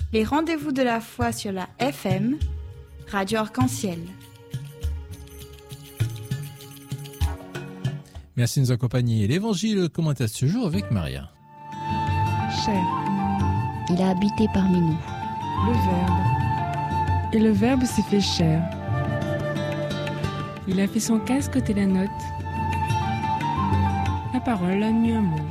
Les rendez-vous de la foi sur la FM, Radio Arc-en-Ciel. Merci de nous accompagner. L'Évangile commenté ce jour avec Maria. Cher. Il a habité parmi nous. Le Verbe. Et le Verbe s'est fait chair. Il a fait son casque côté la note. La parole a mis un mot.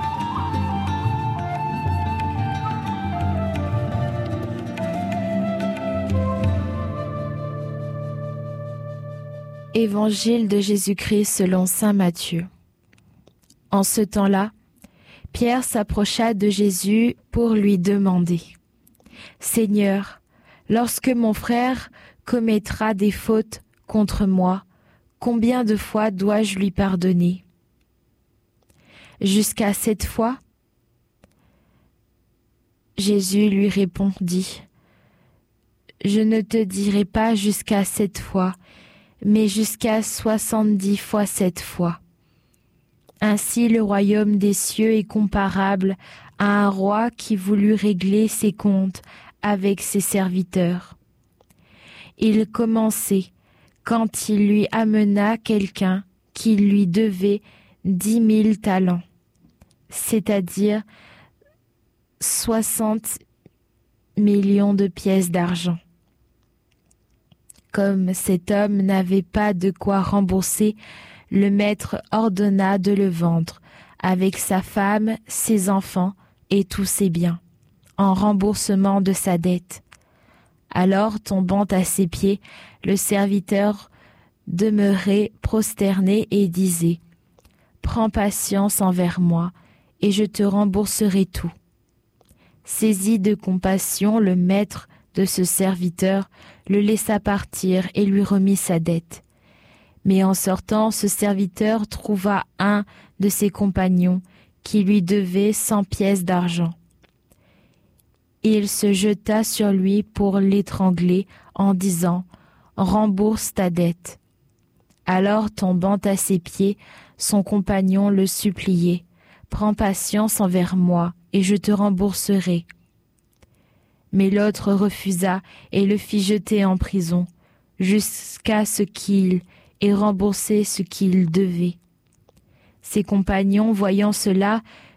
Évangile de Jésus-Christ selon saint Matthieu. En ce temps-là, Pierre s'approcha de Jésus pour lui demander : « Seigneur, lorsque mon frère commettra des fautes contre moi, combien de fois dois-je lui pardonner ? Jusqu'à 7 fois ? » Jésus lui répondit : « Je ne te dirai pas jusqu'à 7 fois, mais jusqu'à 70 fois 7 fois. Ainsi le royaume des cieux est comparable à un roi qui voulut régler ses comptes avec ses serviteurs. Il commençait quand il lui amena quelqu'un qui lui devait 10 000 talents, c'est-à-dire 60 millions de pièces d'argent. Comme cet homme n'avait pas de quoi rembourser, le maître ordonna de le vendre, avec sa femme, ses enfants et tous ses biens, en remboursement de sa dette. Alors, tombant à ses pieds, le serviteur demeurait prosterné et disait : « Prends patience envers moi, et je te rembourserai tout. » Saisi de compassion, le maître de ce serviteur le laissa partir et lui remit sa dette. Mais en sortant, ce serviteur trouva un de ses compagnons qui lui devait 100 pièces d'argent. Il se jeta sur lui pour l'étrangler en disant : « Rembourse ta dette. » Alors, tombant à ses pieds, son compagnon le suppliait : « Prends patience envers moi, et je te rembourserai. » Mais l'autre refusa et le fit jeter en prison, jusqu'à ce qu'il ait remboursé ce qu'il devait. Ses compagnons, voyant cela,